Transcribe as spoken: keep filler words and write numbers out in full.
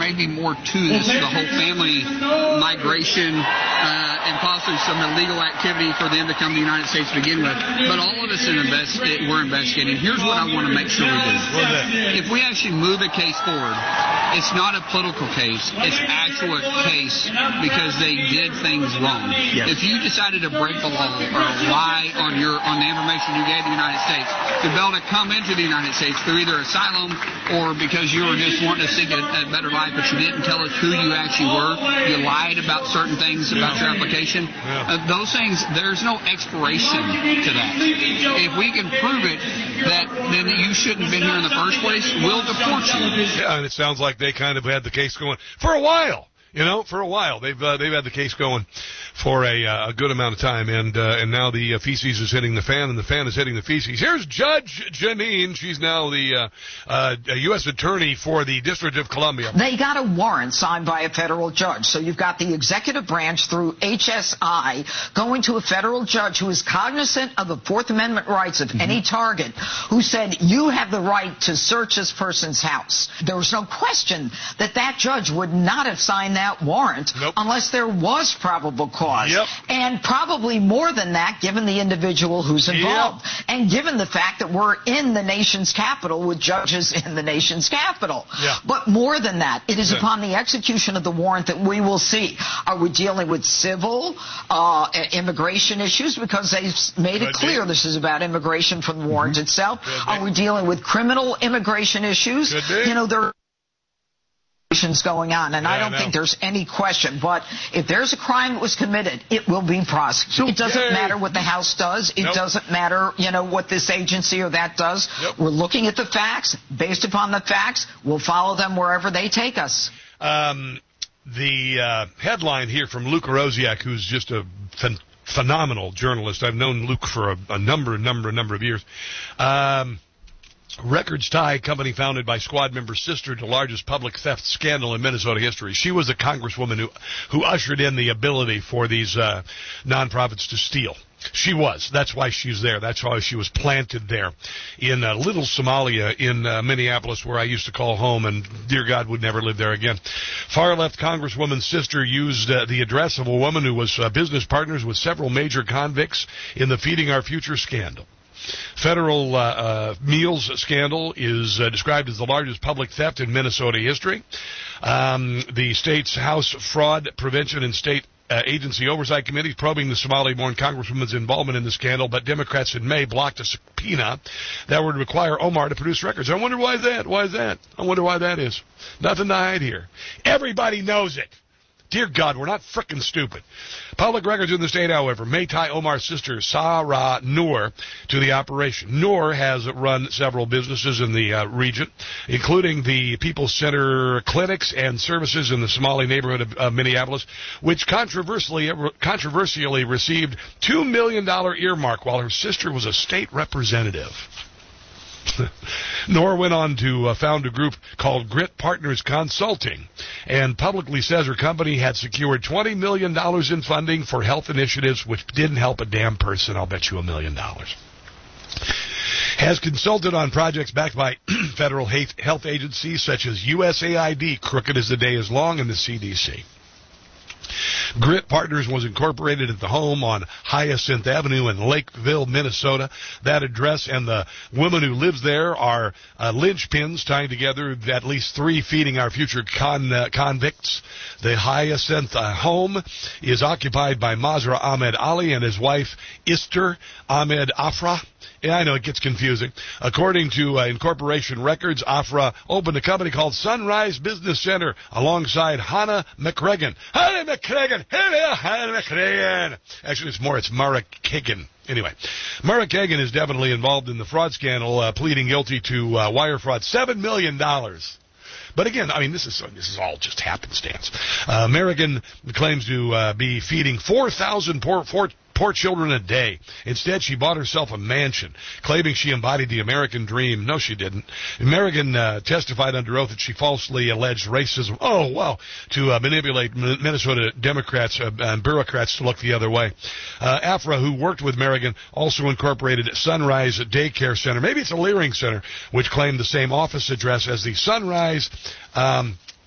may be more to this, the whole family migration uh, and possibly some illegal activity for them to come to the United States to begin with. But all of us in invest- we're investigating. Here's what I want to make sure we do. If we actually move a case forward, it's not a political case. It's actual case because they did things wrong. Yes. If you decided to break the law or lie on your on the information you gave the United States to be able to come into the United States through either asylum or because you were just wanting to seek a, a better life, but you didn't tell us who you actually were, you lied about certain things about your application, uh, those things, there's no expiration to that. If we can prove it that then you shouldn't have been here in the first place, we'll deport you. Yeah, and it sounds like they kind of had the case going for a while. You know, for a while they've uh, they've had the case going for a, uh, a good amount of time, and uh, and now the uh, feces is hitting the fan, and the fan is hitting the feces. Here's Judge Janine. She's now the uh, uh, U S attorney for the District of Columbia. They got a warrant signed by a federal judge. So you've got the executive branch through H S I going to a federal judge who is cognizant of the Fourth Amendment rights of mm-hmm. any target, who said you have the right to search this person's house. There was no question that that judge would not have signed that that warrant nope. unless there was probable cause. Yep. And probably more than that, given the individual who's involved. Yep. And given the fact that we're in the nation's capital with judges in the nation's capital. Yeah. But more than that, it is yeah. upon the execution of the warrant that we will see. Are we dealing with civil uh, immigration issues? Because they've made Could it clear be. this is about immigration from the warrant mm-hmm. itself. Could Are be. we dealing with criminal immigration issues? Could be. You know, there are going on, and yeah, I don't I think there's any question. But if there's a crime that was committed, it will be prosecuted. It doesn't Yay. matter what the House does. It nope. doesn't matter, you know, what this agency or that does. Yep. We're looking at the facts. Based upon the facts, we'll follow them wherever they take us. Um, the uh, headline here from Luke Rosiak, who's just a phen- phenomenal journalist. I've known Luke for a, a number, number, number of years. Um, Records tie company founded by squad member's sister to largest public theft scandal in Minnesota history. She was a congresswoman who who ushered in the ability for these uh, nonprofits to steal. She was. That's why she's there. That's why she was planted there in uh, Little Somalia in uh, Minneapolis, where I used to call home, and dear God, would never live there again. Far-left congresswoman's sister used uh, the address of a woman who was uh, business partners with several major convicts in the Feeding Our Future scandal. Federal uh, uh, meals scandal is uh, described as the largest public theft in Minnesota history. Um, the state's House Fraud Prevention and State uh, Agency Oversight Committee is probing the Somali-born congresswoman's involvement in the scandal, but Democrats in May blocked a subpoena that would require Omar to produce records. I wonder why that. Why is that? I wonder why that is. Nothing to hide here. Everybody knows it. Dear God, we're not frickin' stupid. Public records in the state, however, may tie Omar's sister, Sarah Noor, to the operation. Noor has run several businesses in the uh, region, including the People's Center clinics and services in the Somali neighborhood of uh, Minneapolis, which controversially, controversially received two million dollars earmark while her sister was a state representative. Noor went on to uh, found a group called Grit Partners Consulting and publicly says her company had secured twenty million dollars in funding for health initiatives which didn't help a damn person. I'll bet you a million dollars. Has consulted on projects backed by federal health agencies such as U S A I D, Crooked as the Day is Long, and the C D C. Grit Partners was incorporated at the home on Hyacinth Avenue in Lakeville, Minnesota. That address and the woman who lives there are uh, linchpins tying together at least three Feeding Our Future con, uh, convicts. The Hyacinth uh, home is occupied by Mazra Ahmed Ali and his wife, Ister Ahmed Afra. Yeah, I know it gets confusing. According to uh, Incorporation Records, Afra opened a company called Sunrise Business Center alongside Hannah McCragen. Hannah McCragen! Hannah McCragen! Actually, it's more, it's Mara Kagan. Anyway, Mara Kagan is definitely involved in the fraud scandal, uh, pleading guilty to uh, wire fraud, seven million dollars. But again, I mean, this is this is all just happenstance. Uh, American claims to uh, be feeding four thousand poor, four, poor children a day. Instead, she bought herself a mansion, claiming she embodied the American dream. No, she didn't. American uh, testified under oath that she falsely alleged racism. Oh, wow. To uh, manipulate Minnesota Democrats uh, and bureaucrats to look the other way. Uh, Afra, who worked with Merrigan, also incorporated Sunrise Daycare Center. Maybe it's a Leering Center, which claimed the same office address as the Sunrise um,